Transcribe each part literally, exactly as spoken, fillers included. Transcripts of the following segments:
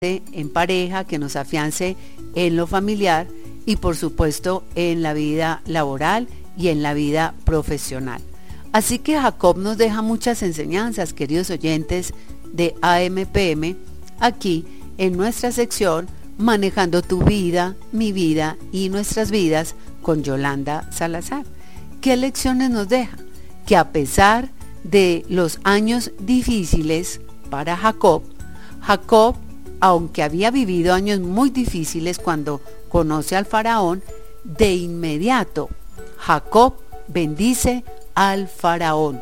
en pareja, que nos afiance en lo familiar y por supuesto en la vida laboral y en la vida profesional. Así que Jacob nos deja muchas enseñanzas, queridos oyentes de A M P M, aquí en nuestra sección Manejando tu vida, mi vida y nuestras vidas con Yolanda Salazar. ¿Qué lecciones nos deja? Que a pesar de los años difíciles para Jacob, Jacob, aunque había vivido años muy difíciles cuando conoce al faraón, de inmediato Jacob bendice al faraón.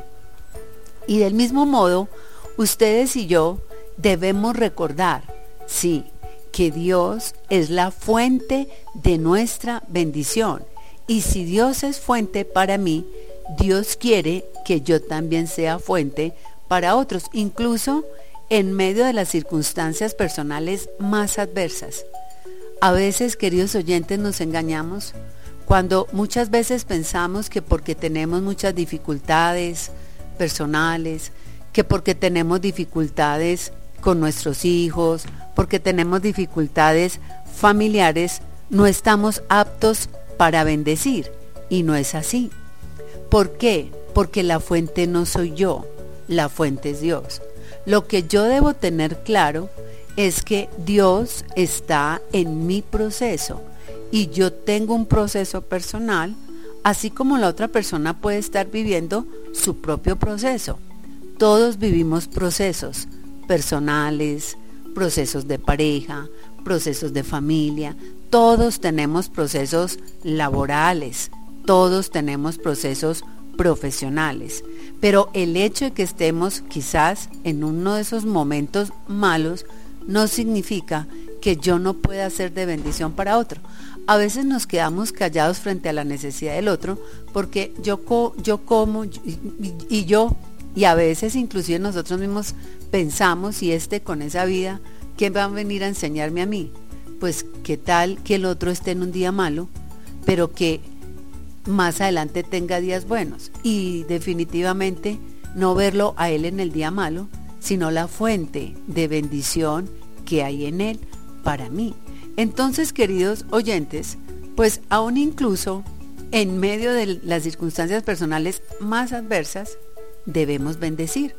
Y del mismo modo, ustedes y yo debemos recordar, sí, que Dios es la fuente de nuestra bendición. Y si Dios es fuente para mí, Dios quiere que yo también sea fuente para otros, incluso en medio de las circunstancias personales más adversas. A veces, queridos oyentes, nos engañamos cuando muchas veces pensamos que porque tenemos muchas dificultades personales, que porque tenemos dificultades con nuestros hijos, porque tenemos dificultades familiares, no estamos aptos para bendecir. Y no es así. ¿Por qué? Porque la fuente no soy yo, la fuente es Dios. Lo que yo debo tener claro es que Dios está en mi proceso y yo tengo un proceso personal, así como la otra persona puede estar viviendo su propio proceso. Todos vivimos procesos personales, procesos de pareja, procesos de familia, todos tenemos procesos laborales, todos tenemos procesos profesionales, pero el hecho de que estemos quizás en uno de esos momentos malos no significa que yo no pueda ser de bendición para otro. A veces nos quedamos callados frente a la necesidad del otro porque yo, co yo como y, y, y yo, y a veces inclusive nosotros mismos pensamos, y este con esa vida, ¿qué va a venir a enseñarme a mí? Pues qué tal que el otro esté en un día malo, pero que más adelante tenga días buenos, y definitivamente no verlo a él en el día malo, sino la fuente de bendición que hay en él para mí. Entonces, queridos oyentes, pues aún incluso en medio de las circunstancias personales más adversas, debemos bendecir.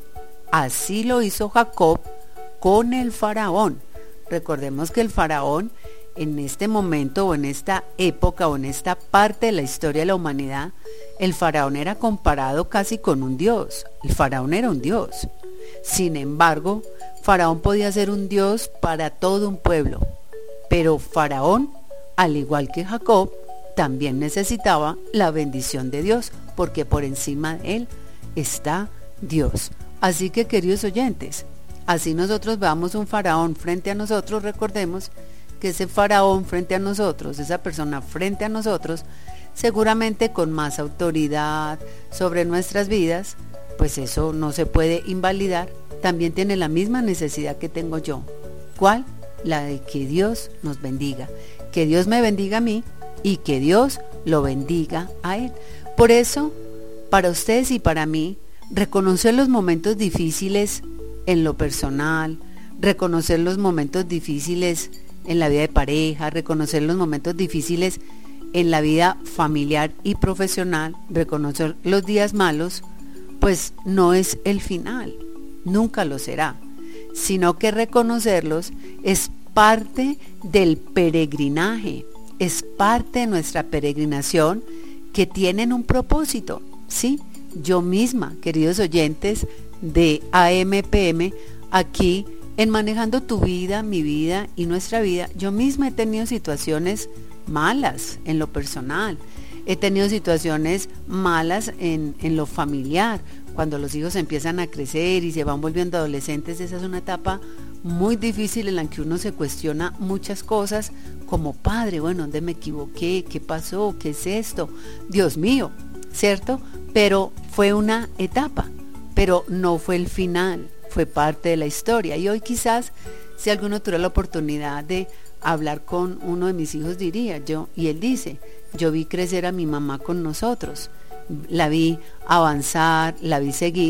Así lo hizo Jacob con el faraón. Recordemos que el faraón en este momento o en esta época o en esta parte de la historia de la humanidad, el faraón era comparado casi con un dios. El faraón era un dios. Sin embargo, faraón podía ser un dios para todo un pueblo. Pero faraón, al igual que Jacob, también necesitaba la bendición de Dios, porque por encima de él está Dios. Así que, queridos oyentes, así nosotros veamos un faraón frente a nosotros, recordemos que ese faraón frente a nosotros, esa persona frente a nosotros, seguramente con más autoridad sobre nuestras vidas, pues eso no se puede invalidar, también tiene la misma necesidad que tengo yo. ¿Cuál? La de que Dios nos bendiga, que Dios me bendiga a mí y que Dios lo bendiga a él. Por eso, para ustedes y para mí, reconocer los momentos difíciles en lo personal, reconocer los momentos difíciles en la vida de pareja, reconocer los momentos difíciles en la vida familiar y profesional, reconocer los días malos, pues no es el final, nunca lo será, sino que reconocerlos es parte del peregrinaje, es parte de nuestra peregrinación que tienen un propósito, ¿sí? Yo misma, queridos oyentes de A M P M, aquí en Manejando tu vida, mi vida y nuestra vida, yo misma he tenido situaciones malas en lo personal, he tenido situaciones malas en, en lo familiar. Cuando los hijos empiezan a crecer y se van volviendo adolescentes, esa es una etapa muy difícil en la que uno se cuestiona muchas cosas como padre. Bueno, ¿dónde me equivoqué? ¿Qué pasó? ¿Qué es esto? Dios mío, ¿cierto? Pero fue una etapa, pero no fue el final, fue parte de la historia. Y hoy quizás, si alguno tuviera la oportunidad de hablar con uno de mis hijos, diría yo, y él dice, yo vi crecer a mi mamá con nosotros, la vi avanzar, la vi seguir,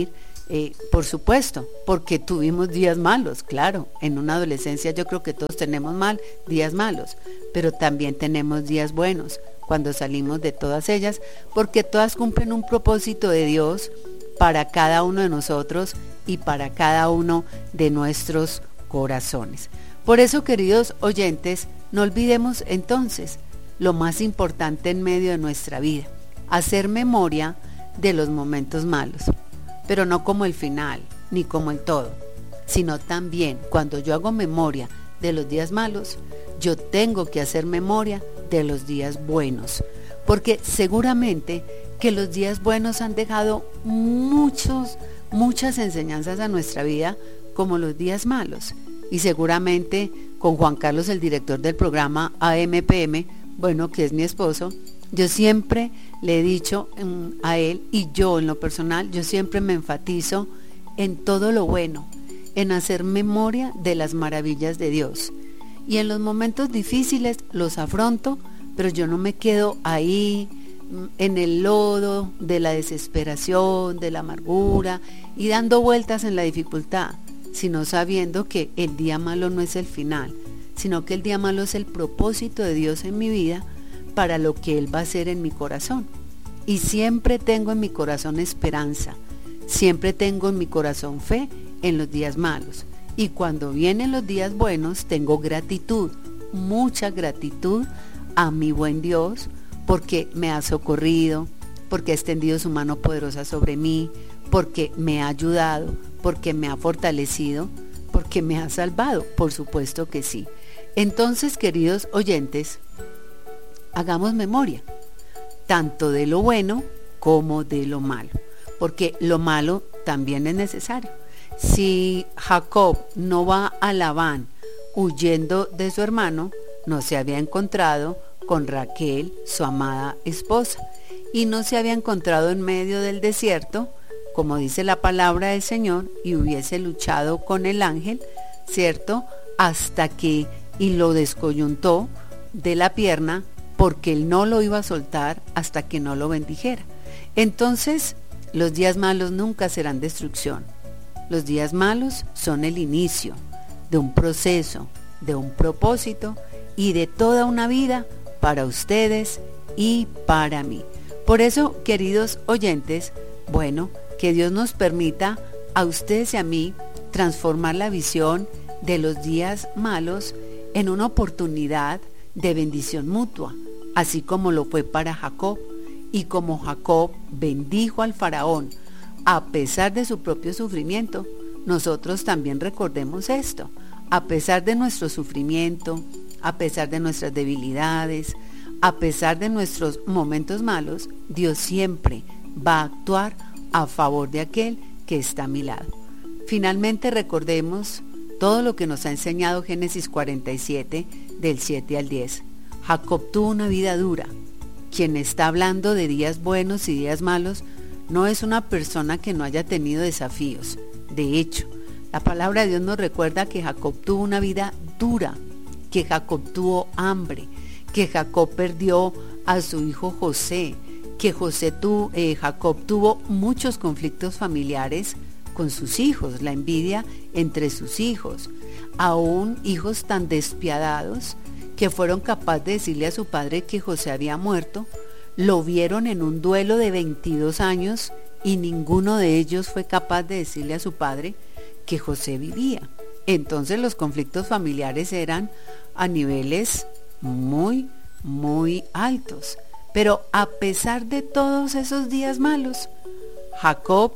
Eh, por supuesto, porque tuvimos días malos, claro, en una adolescencia yo creo que todos tenemos mal, días malos, pero también tenemos días buenos cuando salimos de todas ellas, porque todas cumplen un propósito de Dios para cada uno de nosotros y para cada uno de nuestros corazones. Por eso, queridos oyentes, no olvidemos entonces lo más importante en medio de nuestra vida, hacer memoria de los momentos malos, pero no como el final, ni como el todo, sino también cuando yo hago memoria de los días malos, yo tengo que hacer memoria de los días buenos, porque seguramente que los días buenos han dejado muchos, muchas enseñanzas a nuestra vida, como los días malos. Y seguramente con Juan Carlos, el director del programa A M P M, bueno, que es mi esposo, yo siempre le he dicho um, a él, y yo en lo personal, yo siempre me enfatizo en todo lo bueno, en hacer memoria de las maravillas de Dios. Y en los momentos difíciles los afronto, pero yo no me quedo ahí en el lodo de la desesperación, de la amargura y dando vueltas en la dificultad, sino sabiendo que el día malo no es el final, sino que el día malo es el propósito de Dios en mi vida para lo que Él va a hacer en mi corazón. Y siempre tengo en mi corazón esperanza, siempre tengo en mi corazón fe en los días malos. Y cuando vienen los días buenos, tengo gratitud, mucha gratitud a mi buen Dios, porque me ha socorrido, porque ha extendido su mano poderosa sobre mí, porque me ha ayudado, porque me ha fortalecido, porque me ha salvado, por supuesto que sí. Entonces, queridos oyentes, hagamos memoria, tanto de lo bueno como de lo malo, porque lo malo también es necesario. Si Jacob no va a Labán huyendo de su hermano, no se había encontrado con Raquel, su amada esposa, y no se había encontrado en medio del desierto, como dice la palabra del Señor, y hubiese luchado con el ángel, ¿cierto? Hasta que, y lo descoyuntó de la pierna, porque él no lo iba a soltar hasta que no lo bendijera. Entonces, los días malos nunca serán destrucción. Los días malos son el inicio de un proceso, de un propósito y de toda una vida para ustedes y para mí. Por eso, queridos oyentes, bueno, que Dios nos permita a ustedes y a mí transformar la visión de los días malos en una oportunidad de bendición mutua, así como lo fue para Jacob. Y como Jacob bendijo al faraón a pesar de su propio sufrimiento, nosotros también recordemos esto. A pesar de nuestro sufrimiento, a pesar de nuestras debilidades, a pesar de nuestros momentos malos, Dios siempre va a actuar a favor de aquel que está a mi lado. Finalmente, recordemos todo lo que nos ha enseñado Génesis cuarenta y siete, del siete al diez. Jacob tuvo una vida dura. Quien está hablando de días buenos y días malos no es una persona que no haya tenido desafíos. De hecho, la palabra de Dios nos recuerda que Jacob tuvo una vida dura, que Jacob tuvo hambre, que Jacob perdió a su hijo José, que José tuvo, eh, Jacob tuvo muchos conflictos familiares con sus hijos, la envidia entre sus hijos, aún hijos tan despiadados que fueron capaces de decirle a su padre que José había muerto, lo vieron en un duelo de veintidós años y ninguno de ellos fue capaz de decirle a su padre que José vivía. Entonces los conflictos familiares eran a niveles muy, muy altos. Pero a pesar de todos esos días malos, Jacob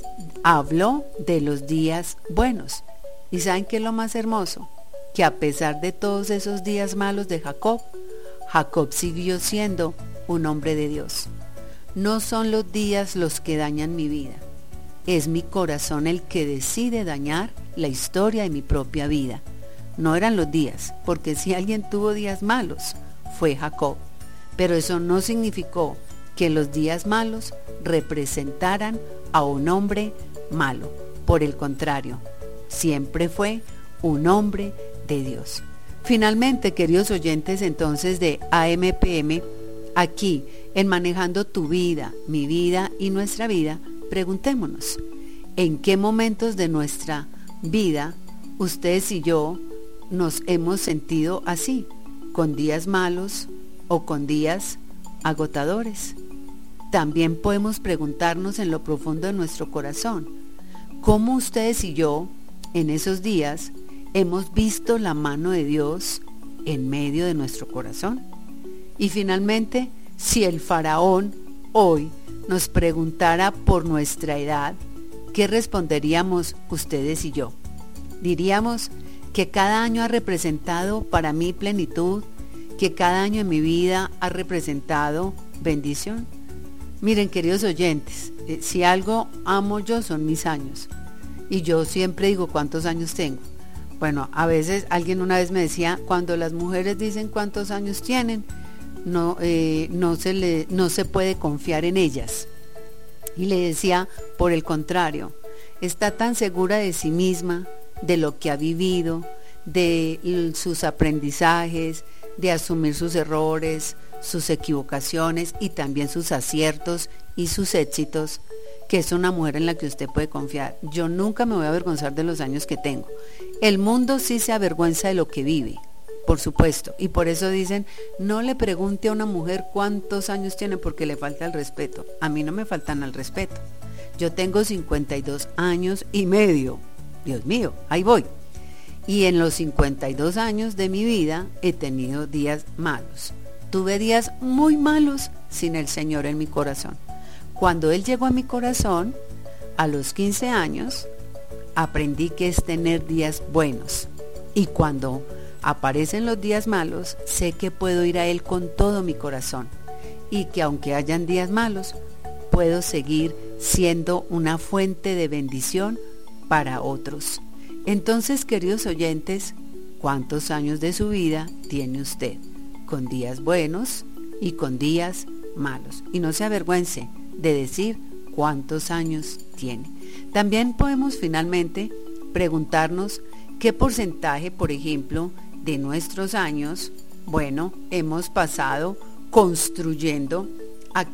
habló de los días buenos. ¿Y saben qué es lo más hermoso? Que a pesar de todos esos días malos de Jacob, Jacob siguió siendo un hombre de Dios. No son los días los que dañan mi vida, es mi corazón el que decide dañar la historia de mi propia vida. No eran los días, porque si alguien tuvo días malos, fue Jacob. Pero eso no significó que los días malos representaran a un hombre malo. Por el contrario, siempre fue un hombre de Dios. Finalmente, queridos oyentes entonces de A M P M, aquí en Manejando tu Vida, mi vida y nuestra vida, preguntémonos, en qué momentos de nuestra vida ustedes y yo nos hemos sentido así, con días malos o con días agotadores. También podemos preguntarnos en lo profundo de nuestro corazón, ¿cómo ustedes y yo en esos días hemos visto la mano de Dios en medio de nuestro corazón? Y finalmente, si el faraón hoy nos preguntara por nuestra edad, ¿qué responderíamos ustedes y yo? Diríamos que cada año ha representado para mí plenitud, que cada año en mi vida ha representado bendición. Miren, queridos oyentes, eh, si algo amo yo son mis años. Y yo siempre digo cuántos años tengo. Bueno, a veces alguien una vez me decía, cuando las mujeres dicen cuántos años tienen, no, eh, no, se le, no se puede confiar en ellas. Y le decía, por el contrario, está tan segura de sí misma, de lo que ha vivido, de sus aprendizajes, de asumir sus errores, sus equivocaciones y también sus aciertos y sus éxitos, que es una mujer en la que usted puede confiar. Yo nunca me voy a avergonzar de los años que tengo. El mundo sí se avergüenza de lo que vive, por supuesto, y por eso dicen, no le pregunte a una mujer cuántos años tiene porque le falta el respeto. A mí no me faltan el respeto. Yo tengo cincuenta y dos años y medio. Dios mío, ahí voy. Y en los cincuenta y dos años de mi vida he tenido días malos. Tuve días muy malos sin el Señor en mi corazón. Cuando Él llegó a mi corazón, a los quince años, aprendí que es tener días buenos. Y cuando aparecen los días malos, sé que puedo ir a Él con todo mi corazón. Y que aunque hayan días malos, puedo seguir siendo una fuente de bendición para otros. Entonces, queridos oyentes, ¿cuántos años de su vida tiene usted? Con días buenos y con días malos. Y no se avergüence de decir cuántos años tiene. También podemos finalmente preguntarnos qué porcentaje, por ejemplo, de nuestros años, bueno, hemos pasado construyendo act-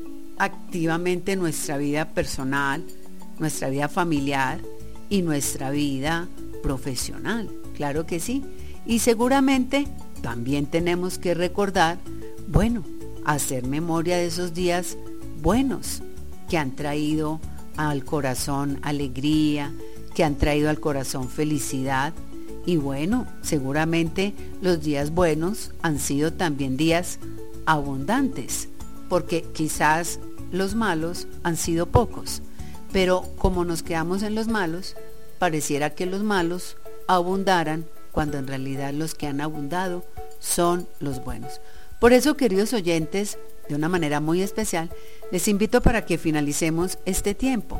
activamente nuestra vida personal, nuestra vida familiar y nuestra vida profesional. Claro que sí. Y seguramente también tenemos que recordar, bueno, hacer memoria de esos días buenos que han traído al corazón alegría, que han traído al corazón felicidad. Y bueno, seguramente los días buenos han sido también días abundantes, porque quizás los malos han sido pocos. Pero como nos quedamos en los malos, pareciera que los malos abundaran cuando en realidad los que han abundado son los buenos. Por eso, queridos oyentes, de una manera muy especial, les invito para que finalicemos este tiempo.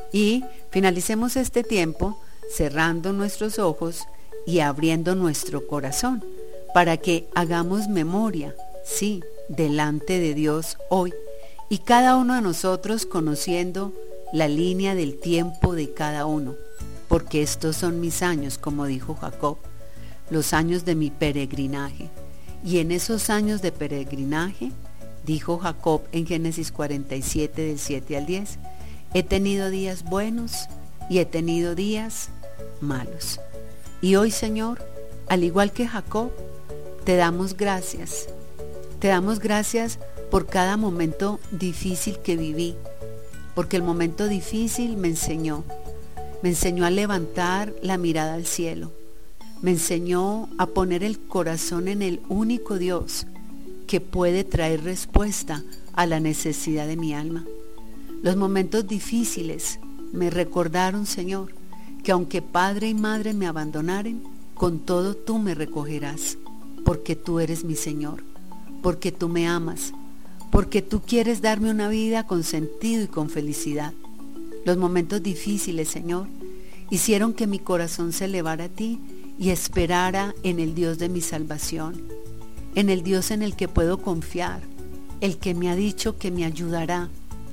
Y finalicemos este tiempo cerrando nuestros ojos y abriendo nuestro corazón para que hagamos memoria, sí, delante de Dios hoy. Y cada uno de nosotros conociendo la línea del tiempo de cada uno, porque estos son mis años, como dijo Jacob, los años de mi peregrinaje. Y en esos años de peregrinaje, dijo Jacob en Génesis cuarenta y siete, del siete al diez, he tenido días buenos y he tenido días malos. Y hoy, Señor, al igual que Jacob, te damos gracias. Te damos gracias por cada momento difícil que viví, porque el momento difícil me enseñó, me enseñó a levantar la mirada al cielo, me enseñó a poner el corazón en el único Dios que puede traer respuesta a la necesidad de mi alma. Los momentos difíciles me recordaron, Señor, que aunque padre y madre me abandonaren, con todo tú me recogerás, porque tú eres mi Señor, porque tú me amas, porque tú quieres darme una vida con sentido y con felicidad. Los momentos difíciles, Señor, hicieron que mi corazón se elevara a ti y esperara en el Dios de mi salvación, en el Dios en el que puedo confiar, el que me ha dicho que me ayudará,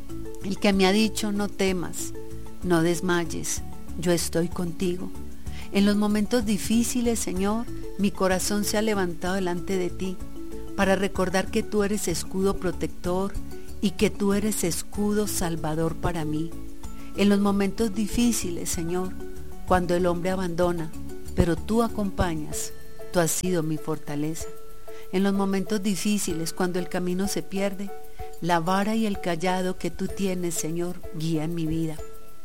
el que me ha dicho no temas, no desmayes, yo estoy contigo. En los momentos difíciles, Señor, mi corazón se ha levantado delante de ti para recordar que tú eres escudo protector y que tú eres escudo salvador para mí. En los momentos difíciles, Señor, cuando el hombre abandona, pero tú acompañas, tú has sido mi fortaleza. En los momentos difíciles, cuando el camino se pierde, la vara y el cayado que tú tienes, Señor, guían mi vida.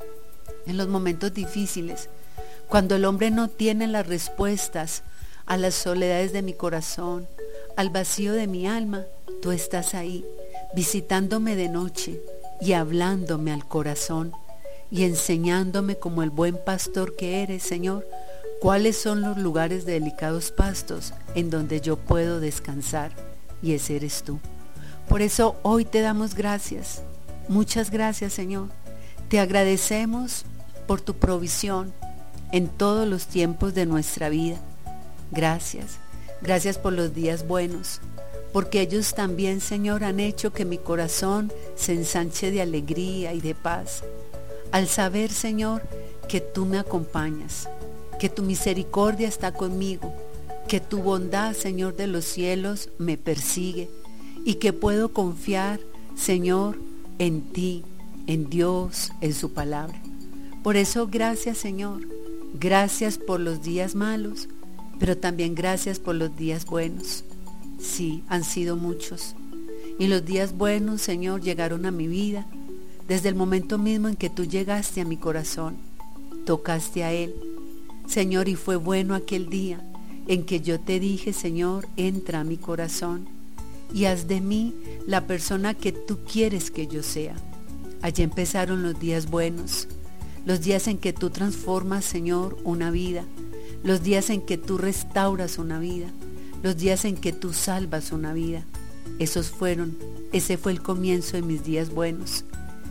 En los momentos difíciles, cuando el hombre no tiene las respuestas a las soledades de mi corazón, al vacío de mi alma, tú estás ahí, visitándome de noche y hablándome al corazón y enseñándome como el buen pastor que eres, Señor, cuáles son los lugares de delicados pastos en donde yo puedo descansar, y ese eres tú. Por eso hoy te damos gracias, muchas gracias, Señor. Te agradecemos por tu provisión en todos los tiempos de nuestra vida. Gracias, gracias por los días buenos, porque ellos también, Señor, han hecho que mi corazón se ensanche de alegría y de paz, al saber, Señor, que tú me acompañas, que tu misericordia está conmigo, que tu bondad, Señor de los cielos, me persigue, y que puedo confiar, Señor, en ti, en Dios, en su palabra. Por eso, gracias, Señor, gracias por los días malos, pero también gracias por los días buenos. Sí, han sido muchos. Y los días buenos, Señor, llegaron a mi vida desde el momento mismo en que tú llegaste a mi corazón, tocaste a él, Señor, y fue bueno aquel día en que yo te dije, Señor, entra a mi corazón y haz de mí la persona que tú quieres que yo sea. Allí empezaron los días buenos, los días en que tú transformas, Señor, una vida, los días en que tú restauras una vida, los días en que tú salvas una vida. Esos fueron, ese fue el comienzo de mis días buenos.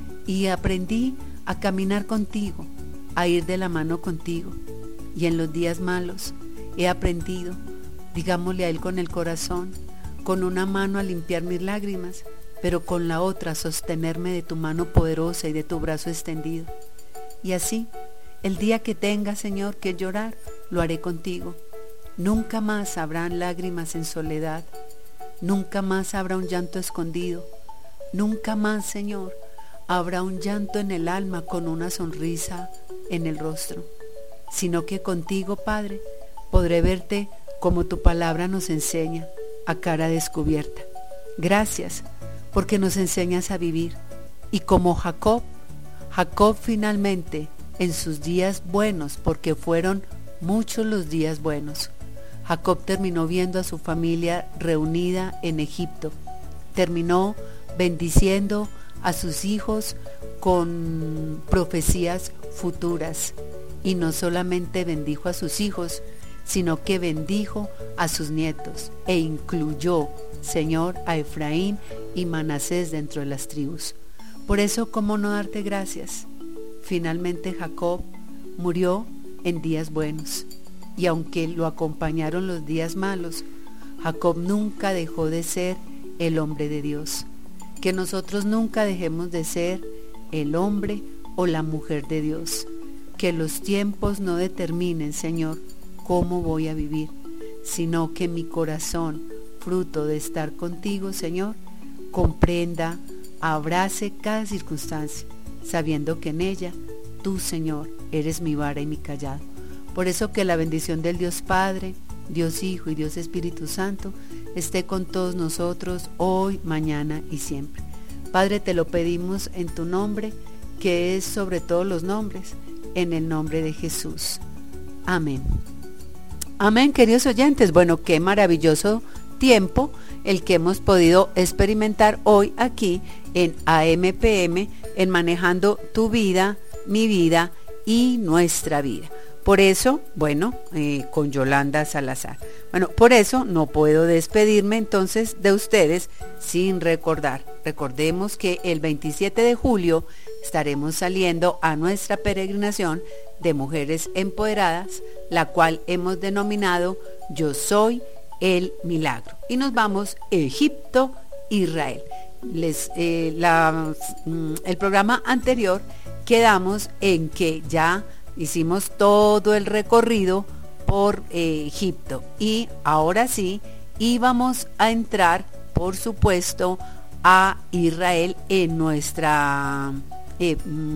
Y aprendí a caminar contigo, a ir de la mano contigo. Y en los días malos he aprendido, digámosle a él con el corazón, con una mano a limpiar mis lágrimas, pero con la otra sostenerme de tu mano poderosa y de tu brazo extendido. Y así, el día que tenga, Señor, que llorar, lo haré contigo. Nunca más habrán lágrimas en soledad, nunca más habrá un llanto escondido, nunca más, Señor, habrá un llanto en el alma con una sonrisa en el rostro, sino que contigo, Padre, podré verte como tu palabra nos enseña, a cara descubierta. Gracias, porque nos enseñas a vivir. Y como Jacob, Jacob finalmente, en sus días buenos, porque fueron muchos los días buenos, Jacob terminó viendo a su familia reunida en Egipto, terminó bendiciendo a sus hijos con profecías futuras, y no solamente bendijo a sus hijos, sino que bendijo a sus nietos e incluyó, Señor, a Efraín y Manasés dentro de las tribus. Por eso, ¿cómo no darte gracias? Finalmente Jacob murió en días buenos, y aunque lo acompañaron los días malos, Jacob nunca dejó de ser el hombre de Dios. Que nosotros nunca dejemos de ser el hombre o la mujer de Dios. Que los tiempos no determinen, Señor, cómo voy a vivir, sino que mi corazón, fruto de estar contigo, Señor, comprenda, abrace cada circunstancia, sabiendo que en ella tú, Señor, eres mi vara y mi cayado. Por eso que la bendición del Dios Padre, Dios Hijo y Dios Espíritu Santo esté con todos nosotros hoy, mañana y siempre. Padre, te lo pedimos en tu nombre, que es sobre todos los nombres, en el nombre de Jesús. Amén. Amén, queridos oyentes. Bueno, qué maravilloso tiempo el que hemos podido experimentar hoy aquí en A M P M, en Manejando tu Vida, mi vida y nuestra vida. Por eso, bueno, eh, con Yolanda Salazar. Bueno, por eso no puedo despedirme entonces de ustedes sin recordar. Recordemos que el veintisiete de julio estaremos saliendo a nuestra peregrinación de Mujeres Empoderadas, la cual hemos denominado Yo Soy el Milagro. Y nos vamos a Egipto, Israel. Les, eh, la, el programa anterior quedamos en que ya hicimos todo el recorrido por eh, Egipto, y ahora sí íbamos a entrar, por supuesto, a Israel en nuestra eh,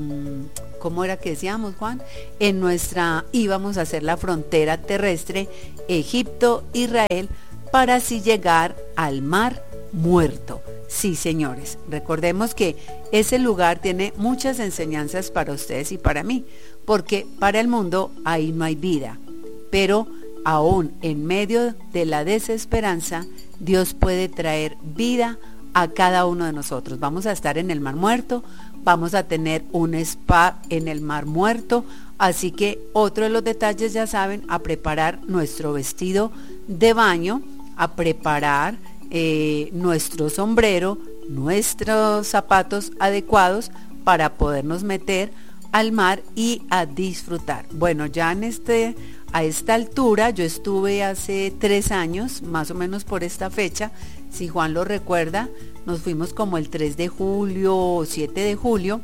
¿cómo era que decíamos, Juan? En nuestra, íbamos a hacer la frontera terrestre Egipto-Israel para así llegar al Mar Muerto. Sí, señores, recordemos que ese lugar tiene muchas enseñanzas para ustedes y para mí, porque para el mundo ahí no hay vida, pero aún en medio de la desesperanza, Dios puede traer vida a cada uno de nosotros. Vamos a estar en el Mar Muerto, vamos a tener un spa en el Mar Muerto, así que otro de los detalles, ya saben, a preparar nuestro vestido de baño, a preparar eh, nuestro sombrero, nuestros zapatos adecuados para podernos meter al mar y a disfrutar. Bueno, ya en este, a esta altura, yo estuve hace tres años, más o menos por esta fecha, si Juan lo recuerda, nos fuimos como el tres de julio o siete de julio,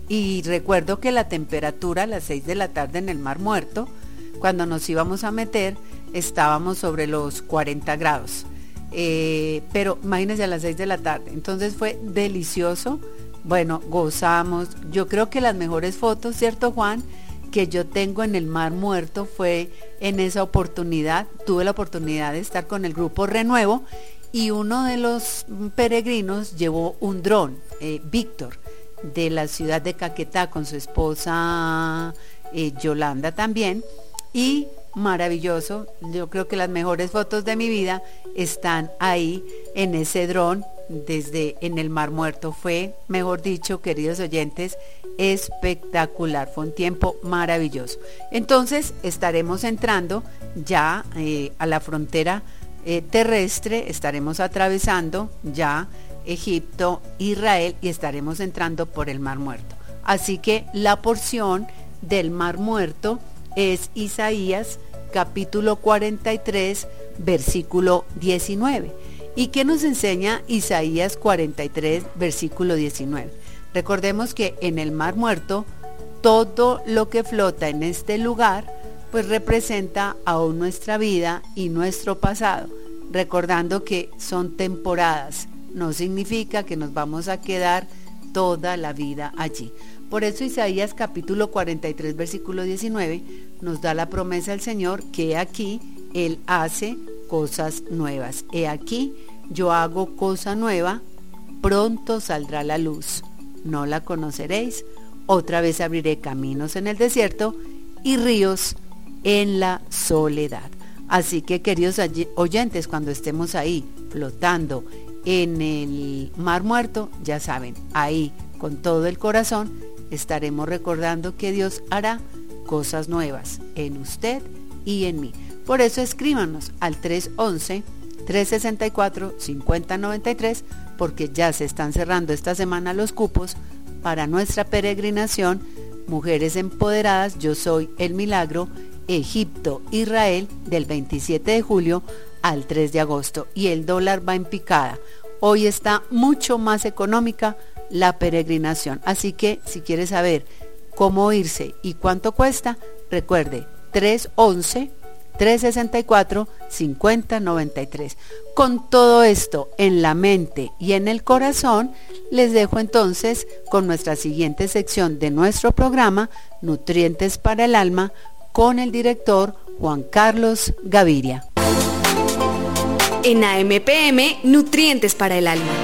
y recuerdo que la temperatura a las seis de la tarde en el Mar Muerto, cuando nos íbamos a meter, estábamos sobre los cuarenta grados. Eh, pero imagínense a las seis de la tarde, entonces fue delicioso. Bueno, gozamos. Yo creo que las mejores fotos, ¿cierto, Juan?, que yo tengo en el Mar Muerto fue en esa oportunidad. Tuve la oportunidad de estar con el grupo Renuevo y uno de los peregrinos llevó un dron, eh, Víctor, de la ciudad de Caquetá, con su esposa eh, Yolanda también, y maravilloso. Yo creo que las mejores fotos de mi vida están ahí en ese dron desde en el Mar Muerto. Fue, mejor dicho, queridos oyentes, espectacular. Fue un tiempo maravilloso. Entonces estaremos entrando ya eh, a la frontera eh, terrestre, estaremos atravesando ya Egipto, Israel, y estaremos entrando por el Mar Muerto. Así que la porción del Mar Muerto es Isaías capítulo cuarenta y tres, versículo diecinueve. ¿Y qué nos enseña Isaías cuarenta y tres, versículo diecinueve? Recordemos que en el Mar Muerto, todo lo que flota en este lugar, pues representa aún nuestra vida y nuestro pasado, recordando que son temporadas, no significa que nos vamos a quedar toda la vida allí. Por eso Isaías capítulo cuarenta y tres, versículo diecinueve, nos da la promesa del Señor que aquí Él hace cosas nuevas. He aquí, yo hago cosa nueva, pronto saldrá la luz, no la conoceréis. Otra vez abriré caminos en el desierto y ríos en la soledad. Así que, queridos oyentes, cuando estemos ahí flotando en el Mar Muerto, ya saben, ahí con todo el corazón estaremos recordando que Dios hará cosas nuevas en usted y en mí. Por eso escríbanos al tres once, tres sesenta y cuatro, cincuenta noventa y tres, porque ya se están cerrando esta semana los cupos para nuestra peregrinación Mujeres Empoderadas, Yo Soy el Milagro, Egipto, Israel, del veintisiete de julio al tres de agosto, y el dólar va en picada. Hoy está mucho más económica la peregrinación, así que si quiere saber cómo irse y cuánto cuesta, recuerde tres once, tres sesenta y cuatro, cincuenta noventa y tres. Con todo esto en la mente y en el corazón, les dejo entonces con nuestra siguiente sección de nuestro programa, Nutrientes para el Alma, con el director Juan Carlos Gaviria. En A M P M, Nutrientes para el Alma.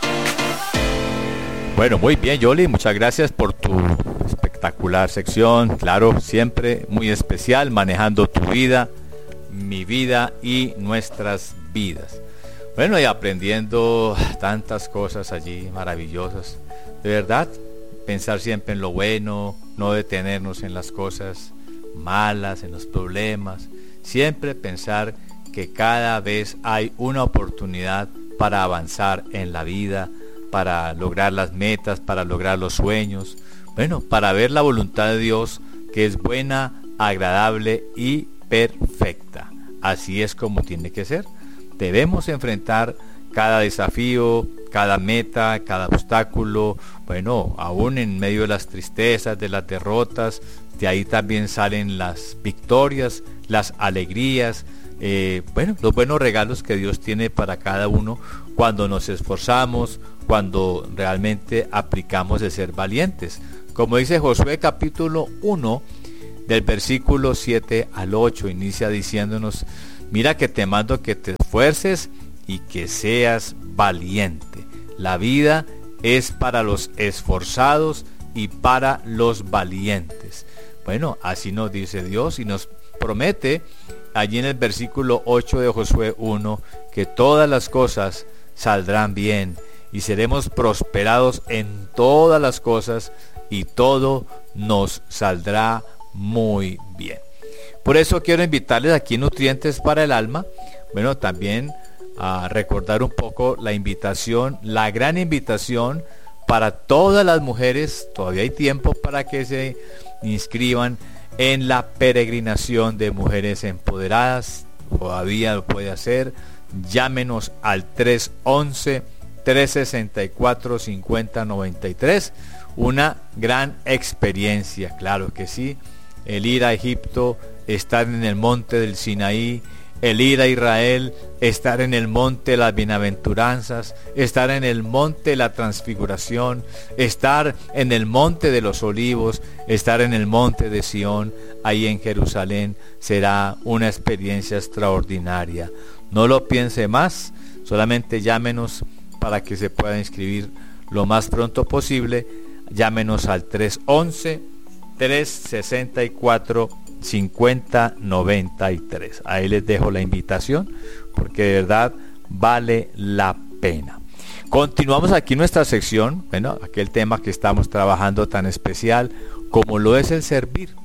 Bueno, muy bien, Yoli, muchas gracias por tu espectacular sección. Claro, siempre muy especial, manejando tu vida, mi vida y nuestras vidas. Bueno, y aprendiendo tantas cosas allí maravillosas. De verdad, pensar siempre en lo bueno, no detenernos en las cosas malas, en los problemas. Siempre pensar que cada vez hay una oportunidad para avanzar en la vida, para lograr las metas, para lograr los sueños. Bueno, para ver la voluntad de Dios, que es buena, agradable y perfecta. Así es como tiene que ser. Debemos enfrentar cada desafío, cada meta, cada obstáculo. Bueno, aún en medio de las tristezas, de las derrotas, de ahí también salen las victorias, las alegrías, eh, bueno, los buenos regalos que Dios tiene para cada uno cuando nos esforzamos, cuando realmente aplicamos de ser valientes. Como dice Josué capítulo uno, del versículo siete al ocho, inicia diciéndonos: mira que te mando que te esfuerces y que seas valiente. La vida es para los esforzados y para los valientes. Bueno, así nos dice Dios y nos promete allí en el versículo ocho de Josué uno que todas las cosas saldrán bien y seremos prosperados en todas las cosas y todo nos saldrá muy bien. Por eso quiero invitarles aquí Nutrientes para el Alma. Bueno, también a recordar un poco la invitación, la gran invitación para todas las mujeres. Todavía hay tiempo para que se inscriban en la peregrinación de mujeres empoderadas. Todavía lo puede hacer. Llámenos al tres once, tres sesenta y cuatro, cincuenta noventa y tres. Una gran experiencia, claro que sí. El ir a Egipto, estar en el monte del Sinaí, el ir a Israel, estar en el monte de las bienaventuranzas, estar en el monte de la transfiguración, estar en el monte de los olivos, estar en el monte de Sión, ahí en Jerusalén, será una experiencia extraordinaria. No lo piense más, solamente llámenos para que se pueda inscribir lo más pronto posible. Llámenos al tres once, tres sesenta y cuatro, cincuenta noventa y tres. Ahí les dejo la invitación porque de verdad vale la pena. Continuamos aquí nuestra sección, bueno, aquel tema que estamos trabajando tan especial como lo es el servir,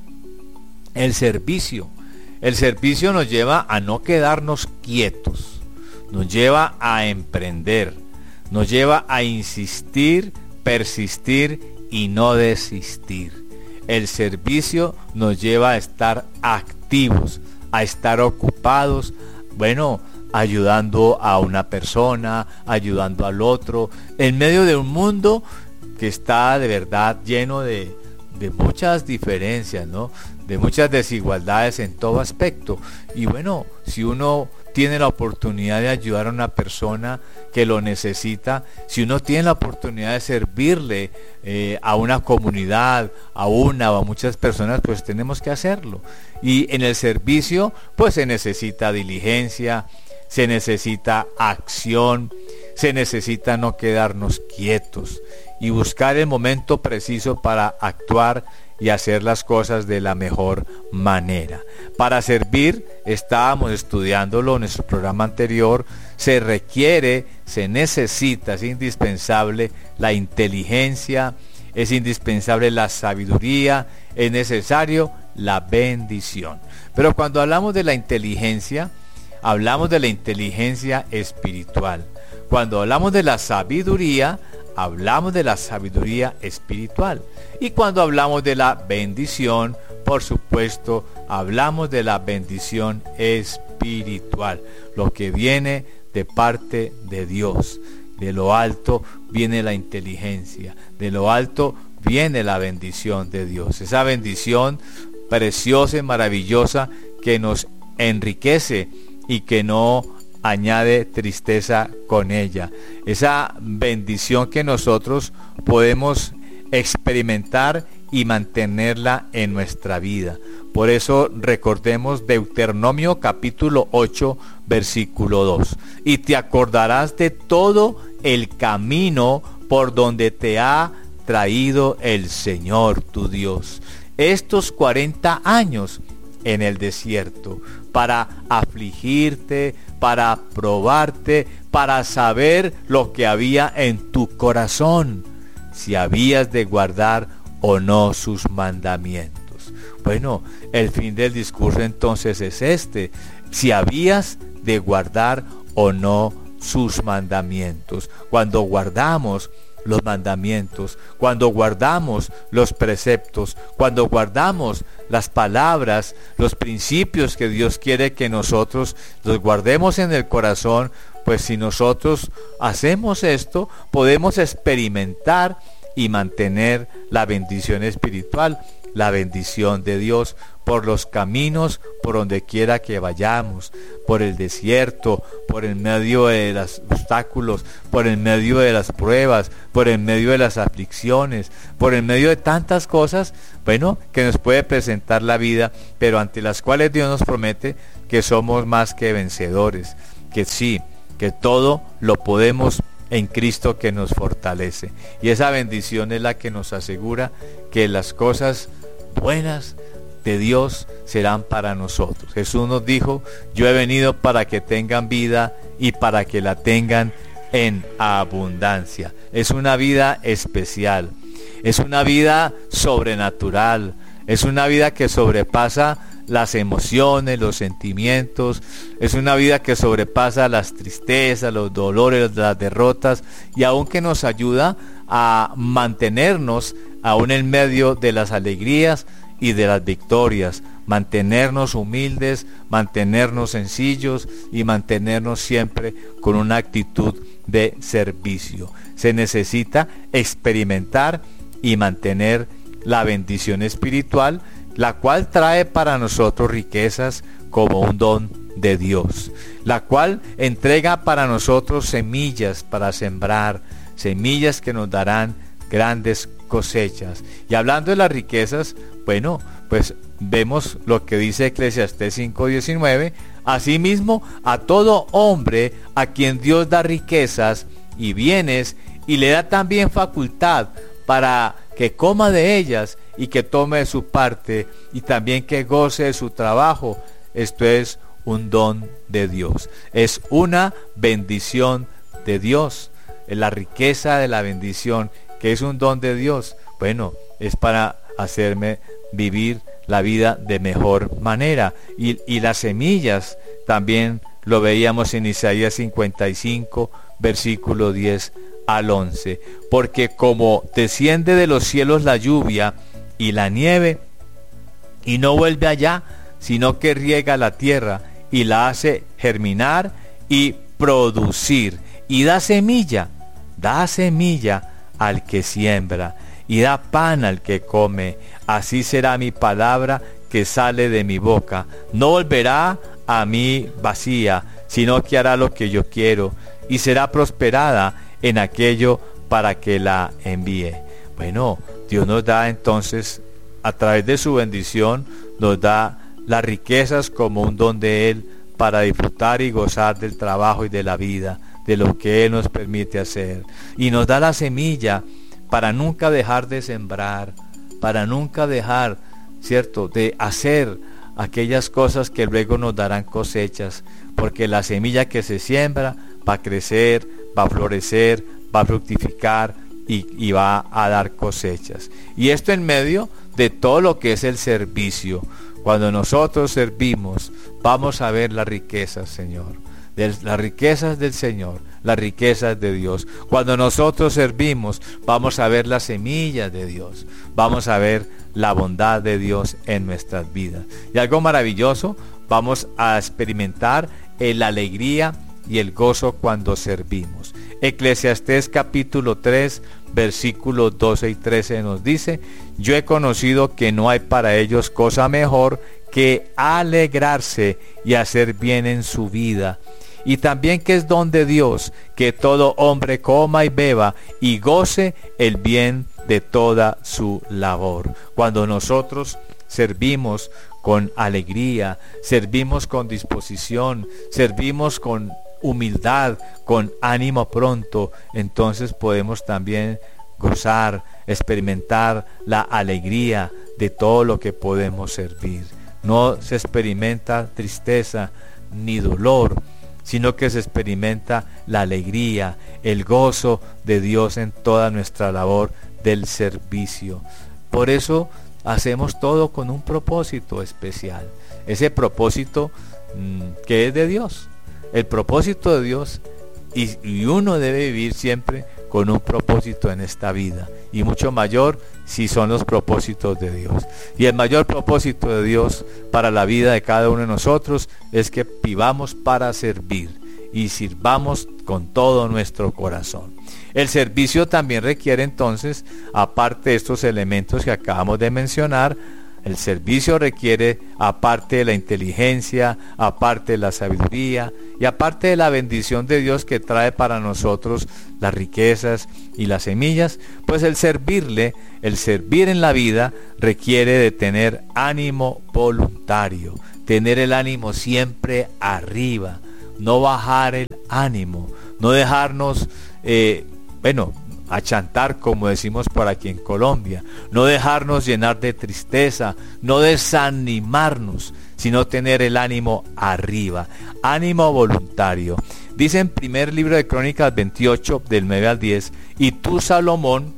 el servicio. El servicio nos lleva a no quedarnos quietos, nos lleva a emprender, nos lleva a insistir, persistir y no desistir. El servicio nos lleva a estar activos, a estar ocupados, bueno, ayudando a una persona, ayudando al otro, en medio de un mundo que está de verdad lleno de, de muchas diferencias, ¿no? De muchas desigualdades en todo aspecto. Y bueno, si uno tiene la oportunidad de ayudar a una persona que lo necesita, si uno tiene la oportunidad de servirle eh, a una comunidad, a una o a muchas personas, pues tenemos que hacerlo. Y en el servicio, pues se necesita diligencia, se necesita acción, se necesita no quedarnos quietos y buscar el momento preciso para actuar y hacer las cosas de la mejor manera. Para servir, estábamos estudiándolo en nuestro programa anterior, se requiere, se necesita, es indispensable la inteligencia, es indispensable la sabiduría, es necesario la bendición. Pero cuando hablamos de la inteligencia, hablamos de la inteligencia espiritual. Cuando hablamos de la sabiduría, hablamos de la sabiduría espiritual. Y cuando hablamos de la bendición, por supuesto, hablamos de la bendición espiritual. Lo que viene de parte de Dios. De lo alto viene la inteligencia. De lo alto viene la bendición de Dios. Esa bendición preciosa y maravillosa que nos enriquece y que no añade tristeza con ella. Esa bendición que nosotros podemos experimentar y mantenerla en nuestra vida. Por eso recordemos Deuteronomio capítulo ocho versículo dos. Y te acordarás de todo el camino por donde te ha traído el Señor tu Dios estos cuarenta años en el desierto, para afligirte, para probarte, para saber lo que había en tu corazón, si habías de guardar o no sus mandamientos. Bueno, el fin del discurso entonces es este: si habías de guardar o no sus mandamientos. Cuando guardamos los mandamientos, cuando guardamos los preceptos, cuando guardamos las palabras, los principios que Dios quiere que nosotros los guardemos en el corazón, pues si nosotros hacemos esto, podemos experimentar y mantener la bendición espiritual la bendición de Dios por los caminos, por donde quiera que vayamos, por el desierto, por el medio de los obstáculos, por el medio de las pruebas, por el medio de las aflicciones, por el medio de tantas cosas, bueno, que nos puede presentar la vida, pero ante las cuales Dios nos promete que somos más que vencedores, que sí, que todo lo podemos en Cristo que nos fortalece. Y esa bendición es la que nos asegura que las cosas buenas de Dios serán para nosotros. Jesús nos dijo: yo he venido para que tengan vida y para que la tengan en abundancia. Es una vida especial, es una vida sobrenatural, es una vida que sobrepasa las emociones, los sentimientos, es una vida que sobrepasa las tristezas, los dolores, las derrotas, y aún que nos ayuda a mantenernos aún en medio de las alegrías y de las victorias, mantenernos humildes, mantenernos sencillos y mantenernos siempre con una actitud de servicio. Se necesita experimentar y mantener la bendición espiritual, la cual trae para nosotros riquezas como un don de Dios, la cual entrega para nosotros semillas para sembrar, semillas que nos darán grandes cosechas. Y hablando de las riquezas, bueno, pues vemos lo que dice Eclesiastés cinco diecinueve: asimismo, a todo hombre a quien Dios da riquezas y bienes, y le da también facultad para que coma de ellas y que tome de su parte, y también que goce de su trabajo. Esto es un don de Dios, es una bendición de Dios. La riqueza de la bendición, que es un don de Dios, bueno, es para hacerme vivir la vida de mejor manera. Y, y las semillas también lo veíamos en Isaías cincuenta y cinco, versículo diez al once. Porque como desciende de los cielos la lluvia y la nieve, y no vuelve allá, sino que riega la tierra y la hace germinar y producir, y da semilla, da semilla al que siembra, y da pan al que come, así será mi palabra que sale de mi boca. No volverá a mí vacía, sino que hará lo que yo quiero, y será prosperada en aquello para que la envíe. Bueno, Dios nos da entonces, a través de su bendición, nos da las riquezas como un don de Él para disfrutar y gozar del trabajo y de la vida, de lo que Él nos permite hacer. Y nos da la semilla para nunca dejar de sembrar, para nunca dejar, ¿cierto?, de hacer aquellas cosas que luego nos darán cosechas, porque la semilla que se siembra va a crecer, va a florecer, va a fructificar y, y va a dar cosechas. Y esto en medio de todo lo que es el servicio. Cuando nosotros servimos, vamos a ver las riquezas, Señor, de las riquezas del Señor, las riquezas de Dios. Cuando nosotros servimos, vamos a ver las semillas de Dios, vamos a ver la bondad de Dios en nuestras vidas. Y algo maravilloso, vamos a experimentar la alegría y el gozo cuando servimos. Eclesiastés capítulo tres, versículos doce y trece nos dice: yo he conocido que no hay para ellos cosa mejor que alegrarse y hacer bien en su vida, y también que es don de Dios que todo hombre coma y beba y goce el bien de toda su labor. Cuando nosotros servimos con alegría, servimos con disposición, servimos con humildad, con ánimo pronto, entonces podemos también gozar, experimentar la alegría de todo lo que podemos servir. No se experimenta tristeza ni dolor, sino que se experimenta la alegría, el gozo de Dios en toda nuestra labor del servicio. Por eso hacemos todo con un propósito especial, ese propósito mmm, que es de Dios. El propósito de Dios, y, y uno debe vivir siempre con un propósito en esta vida, y mucho mayor si son los propósitos de Dios. Y el mayor propósito de Dios para la vida de cada uno de nosotros es que vivamos para servir, y sirvamos con todo nuestro corazón. El servicio también requiere entonces, aparte de estos elementos que acabamos de mencionar, el servicio requiere, aparte de la inteligencia, aparte de la sabiduría y aparte de la bendición de Dios que trae para nosotros las riquezas y las semillas, pues el servirle, el servir en la vida requiere de tener ánimo voluntario, tener el ánimo siempre arriba, no bajar el ánimo, no dejarnos, eh, bueno, achantar, como decimos por aquí en Colombia, no dejarnos llenar de tristeza, no desanimarnos, sino tener el ánimo arriba, ánimo voluntario. Dice en primer libro de Crónicas veintiocho, del nueve al diez, y tú, Salomón,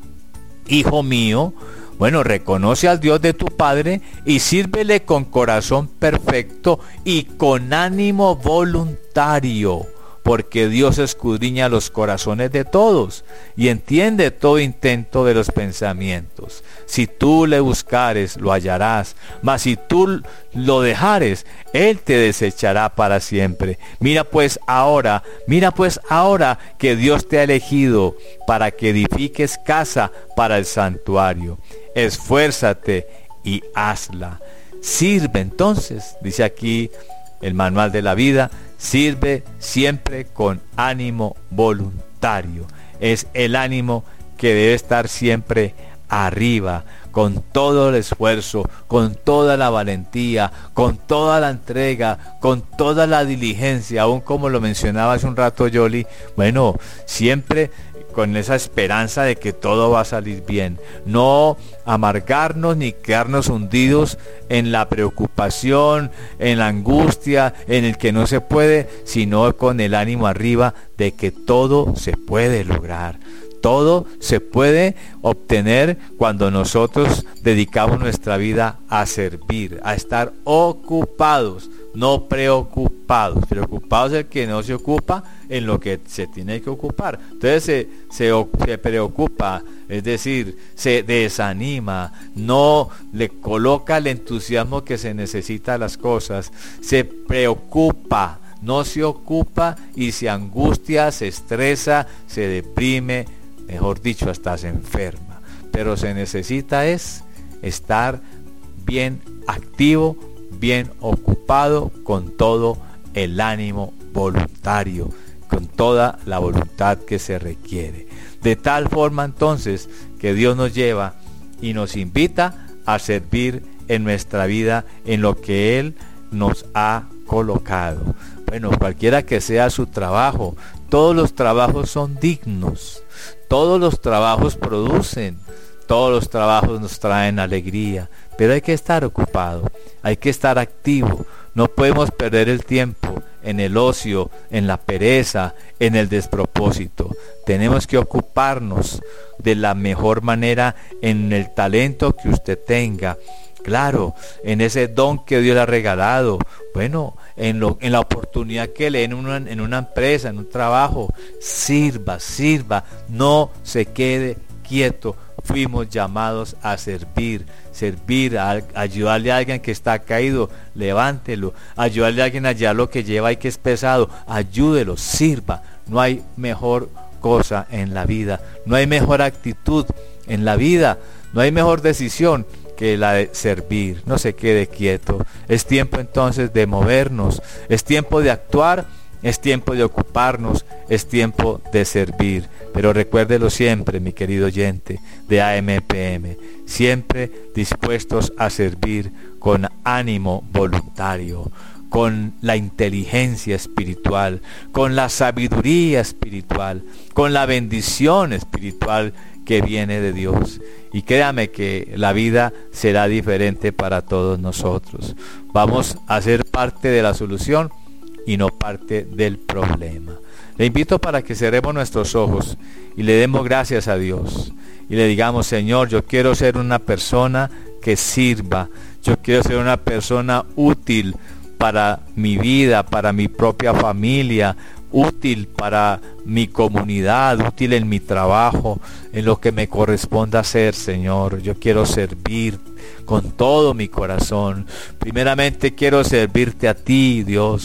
hijo mío, bueno, reconoce al Dios de tu padre y sírvele con corazón perfecto y con ánimo voluntario, porque Dios escudriña los corazones de todos y entiende todo intento de los pensamientos. Si tú le buscares, lo hallarás, mas si tú lo dejares, Él te desechará para siempre. Mira pues ahora, mira pues ahora que Dios te ha elegido para que edifiques casa para el santuario. Esfuérzate y hazla. Sirve entonces, dice aquí el manual de la vida, sirve siempre con ánimo voluntario. Es el ánimo que debe estar siempre arriba, con todo el esfuerzo, con toda la valentía, con toda la entrega, con toda la diligencia, aún como lo mencionaba hace un rato Yoli, bueno, siempre con esa esperanza de que todo va a salir bien. No amargarnos ni quedarnos hundidos en la preocupación, en la angustia, en el que no se puede, sino con el ánimo arriba de que todo se puede lograr. Todo se puede obtener cuando nosotros dedicamos nuestra vida a servir, a estar ocupados, no preocupados. Preocupados es el que no se ocupa en lo que se tiene que ocupar. Entonces se, se, se preocupa, es decir, se desanima, no le coloca el entusiasmo que se necesita a las cosas, se preocupa, no se ocupa y se angustia, se estresa, se deprime, mejor dicho, hasta se enferma. Pero se necesita es estar bien activo, bien ocupado, con todo el ánimo voluntario, con toda la voluntad que se requiere. De tal forma entonces que Dios nos lleva y nos invita a servir en nuestra vida en lo que Él nos ha colocado. Bueno, cualquiera que sea su trabajo, todos los trabajos son dignos, todos los trabajos producen, todos los trabajos nos traen alegría, pero hay que estar ocupado, hay que estar activo. No podemos perder el tiempo en el ocio, en la pereza, en el despropósito. Tenemos que ocuparnos de la mejor manera en el talento que usted tenga. Claro, en ese don que Dios le ha regalado. Bueno, en, lo, en la oportunidad que le den en una, en una empresa, en un trabajo. Sirva, sirva, no se quede quieto. Fuimos llamados a servir, servir, a, a ayudarle a alguien que está caído, levántelo, ayudarle a alguien allá lo que lleva y que es pesado, ayúdelo, sirva. No hay mejor cosa en la vida, no hay mejor actitud en la vida, no hay mejor decisión que la de servir. No se quede quieto. Es tiempo entonces de movernos, es tiempo de actuar, es tiempo de ocuparnos, es tiempo de servir. Pero recuérdelo siempre, mi querido oyente de A M P M, siempre dispuestos a servir con ánimo voluntario, con la inteligencia espiritual, con la sabiduría espiritual, con la bendición espiritual que viene de Dios. Y créame que la vida será diferente para todos nosotros. Vamos a ser parte de la solución y no parte del problema. Le invito para que cerremos nuestros ojos y le demos gracias a Dios y le digamos: Señor, yo quiero ser una persona que sirva, yo quiero ser una persona útil para mi vida, para mi propia familia, útil para mi comunidad, útil en mi trabajo, en lo que me corresponda hacer, Señor. Yo quiero servir con todo mi corazón. Primeramente quiero servirte a ti, Dios,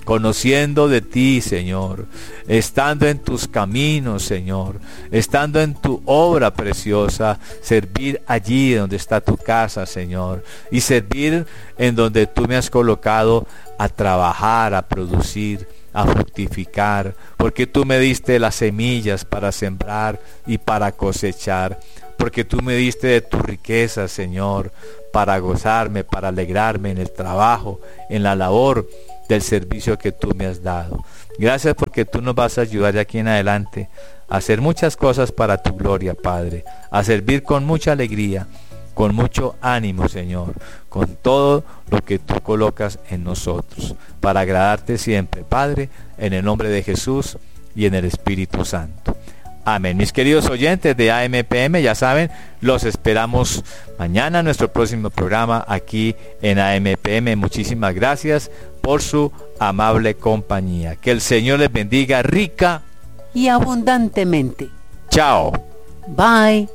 conociendo de ti, Señor, estando en tus caminos, Señor, estando en tu obra preciosa, servir allí donde está tu casa, Señor, y servir en donde tú me has colocado a trabajar, a producir, a fructificar, porque tú me diste las semillas para sembrar y para cosechar, porque tú me diste de tu riqueza, Señor, para gozarme, para alegrarme en el trabajo, en la labor del servicio que tú me has dado. Gracias porque tú nos vas a ayudar de aquí en adelante a hacer muchas cosas para tu gloria, Padre, a servir con mucha alegría, con mucho ánimo, Señor, con todo lo que tú colocas en nosotros, para agradarte siempre, Padre, en el nombre de Jesús y en el Espíritu Santo. Amén. Mis queridos oyentes de A M P M, ya saben, los esperamos mañana en nuestro próximo programa aquí en A M P M. Muchísimas gracias por su amable compañía. Que el Señor les bendiga rica y abundantemente. Chao. Bye.